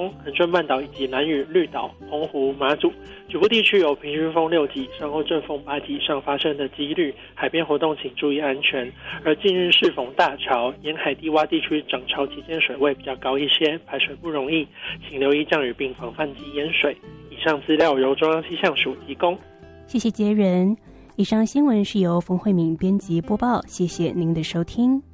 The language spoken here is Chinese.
东、恒春半岛以及兰屿、绿岛、澎湖、马祖，局部地区有平均风6级、稍后阵风8级以上发生的几率，海边活动请注意安全。而近日适逢大潮，沿海低洼地区涨潮期间水位比较高一些，排水不容易，请留意降雨并防范及淹水。以上资料由中央气象署提供。 谢谢杰仁。以上新闻是由冯慧敏编辑播报，谢谢您的收听。